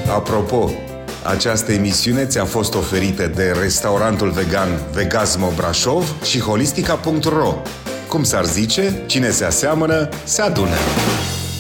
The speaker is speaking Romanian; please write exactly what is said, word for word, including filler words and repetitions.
Apropo, această emisiune ți-a fost oferită de restaurantul vegan Vegasmo Brașov și holistica punct ro. Cum s-ar zice, cine se aseamănă, se adună.